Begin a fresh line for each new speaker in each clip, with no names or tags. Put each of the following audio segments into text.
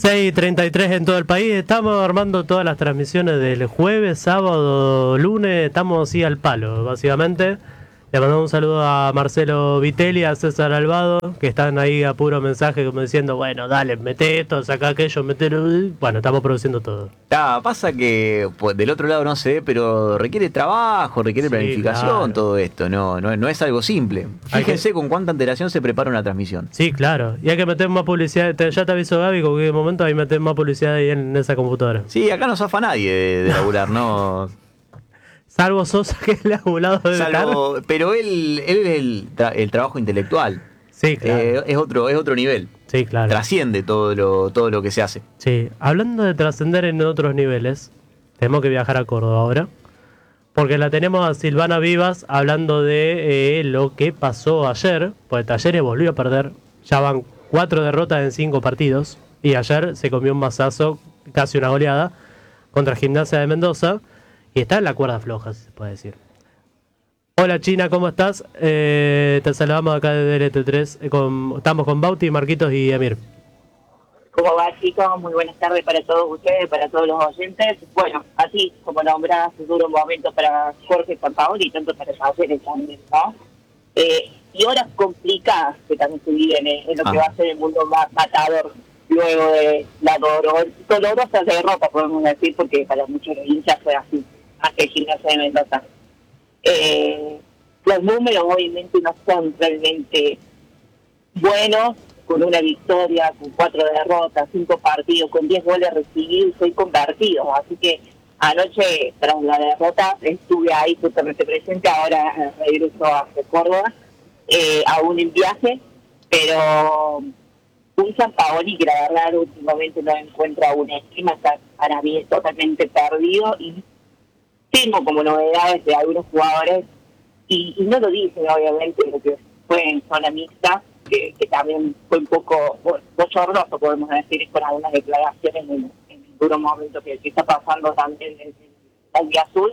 6:33 en todo el país. Estamos armando todas las transmisiones del jueves, sábado, lunes. Estamos así al palo, básicamente. Le mandamos un saludo a Marcelo Vitelli, a César Alvado, que están ahí a puro mensaje como diciendo, bueno, dale, mete esto, saca aquello, metelo. Bueno, estamos produciendo todo.
Pasa que pues, del otro lado no se ve, pero requiere trabajo, requiere planificación,
claro.
todo esto. No es algo simple. Fíjense con cuánta antelación se prepara una transmisión.
Sí, claro. Y hay que meter más publicidad. Ya te aviso, Gaby, que en cualquier momento hay que meter más publicidad ahí en esa computadora.
Sí, acá no zafa nadie de laburar, ¿no?
Salvo Sosa, que es el abulado de
pero él es el trabajo intelectual.
Sí, claro.
Es otro nivel.
Sí, claro.
Trasciende todo lo que se hace.
Sí, hablando de trascender en otros niveles, tenemos que viajar a Córdoba ahora. Porque la tenemos a Silvana Vivas hablando de lo que pasó ayer. Pues Talleres volvió a perder. Ya van 4 derrotas en 5 partidos. Y ayer se comió un mazazo, casi una goleada, contra Gimnasia de Mendoza. Y está en la cuerda floja, si se puede decir. Hola China, ¿cómo estás? Te saludamos acá desde LT3. Estamos con Bauti, Marquitos y Emir.
¿Cómo va, chicos? Muy buenas tardes para todos ustedes, para todos los oyentes. Bueno, así como nombrás, duro momento para Jorge Sampaoli y tanto para Talleres también, ¿no? Y horas complicadas que también se viven en lo que va a ser el mundo matador luego de la dolorosa derrota, podemos decir, porque para muchos hinchas fue así, más que el Gimnasia de Mendoza. Los números obviamente no son realmente buenos, con una victoria, con 4 derrotas, 5 partidos, con 10 goles recibidos y 6 convertidos. Así que anoche, tras la derrota, estuve ahí justamente presente, ahora regreso hacia Córdoba, aún en viaje, pero un Sampaoli que la verdad últimamente no encuentra una esquema, está para mí totalmente perdido, y tengo como novedades de algunos jugadores, y no lo dicen obviamente, lo que fue en zona mixta, que también fue un poco bochornoso, podemos decir, con algunas declaraciones en el duro momento que está pasando también en el Día Azul.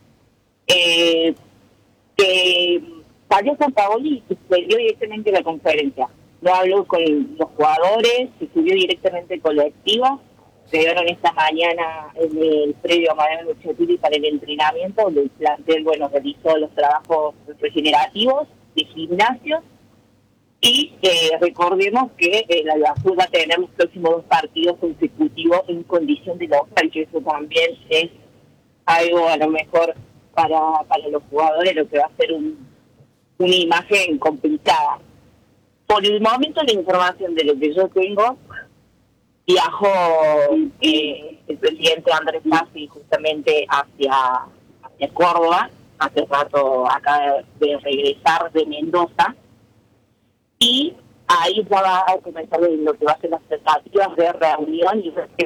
Que salió Sampaoli y se dio directamente la conferencia. No habló con los jugadores, se subió directamente colectiva. Se dieron esta mañana en el previo a Mariano Luchetini para el entrenamiento, donde el plantel, realizó los trabajos regenerativos de gimnasio. Y recordemos que la Azul va a tener los próximos 2 partidos consecutivos en condición de local, que eso también es algo a lo mejor para los jugadores, lo que va a ser una imagen complicada. Por el momento, la información de lo que yo tengo, viajó el presidente Andrés Fassi justamente hacia Córdoba, hace rato acaba de regresar de Mendoza, y ahí ya va a comenzar lo que va a ser las expectativas de reunión y de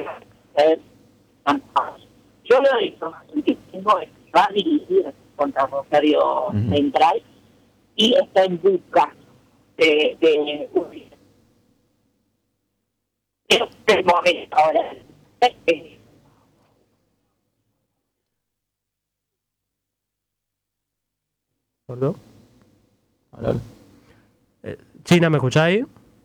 yo la información que tengo es que va a dirigir contra Rosario Central y está en busca de el momento ahora.
¿Perdón? China, ¿me escucháis?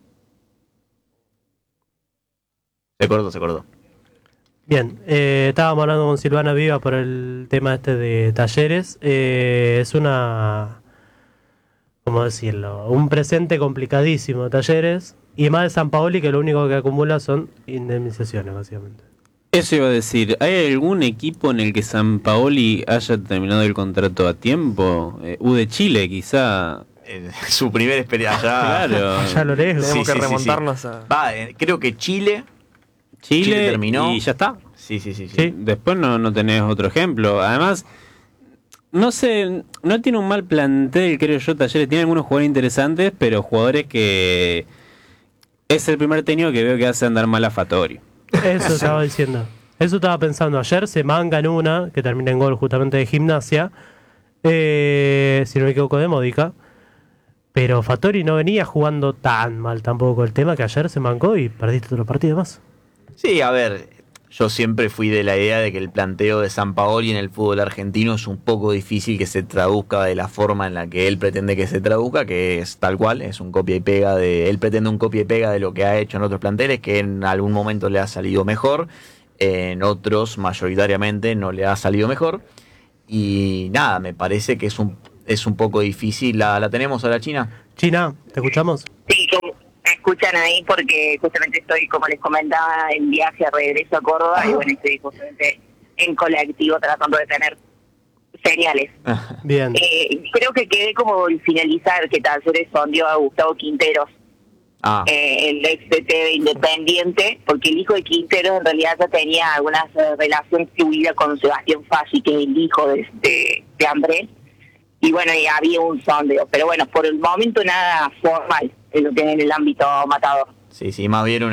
Se acordó.
Bien, estábamos hablando con Silvana Viva por el tema de Talleres. Es ¿cómo decirlo? Un presente complicadísimo de Talleres, y más de Sampaoli, que lo único que acumula son indemnizaciones, básicamente.
Eso iba a decir, ¿hay algún equipo en el que Sampaoli haya terminado el contrato a tiempo? U de Chile, quizá.
Su primera experiencia.
Claro.
Ya lo lees.
Tenemos que remontarnos a...
creo que Chile terminó.
Y ya está.
Sí.
Después no tenés otro ejemplo. Además, no sé, no tiene un mal plantel, creo yo, Talleres. Tiene algunos jugadores interesantes, pero jugadores que... Es el primer técnico que veo que hace andar mal a Fattori.
Eso estaba diciendo. Eso estaba pensando. Ayer se manga en una, que termina en gol justamente de Gimnasia. Si no me equivoco, de Módica. Pero Fattori no venía jugando tan mal tampoco. El tema que ayer se mancó y perdiste otro partido más.
Sí, a ver, Yo siempre fui de la idea de que el planteo de Sampaoli en el fútbol argentino es un poco difícil que se traduzca de la forma en la que él pretende que se traduzca, que es tal cual, es un copia y pega él pretende un copia y pega de lo que ha hecho en otros planteles, que en algún momento le ha salido mejor, en otros mayoritariamente no le ha salido mejor. Y nada, me parece que es un poco difícil. ¿La tenemos a la China?
China, ¿te escuchamos?
Sí, como me escuchan ahí porque justamente estoy, como les comentaba, en viaje, regreso a Córdoba y bueno, estoy justamente en colectivo tratando de tener señales.
Bien.
Creo que quedé como al finalizar que Talleres sondeó a Gustavo Quinteros, el ex DT de Independiente, porque el hijo de Quinteros en realidad ya tenía alguna relación fluida con Sebastián Fassi, que es el hijo de Andrés. Y bueno, y había un sondeo, pero bueno, por el momento nada formal en lo que es en el ámbito matador.
Sí, más bien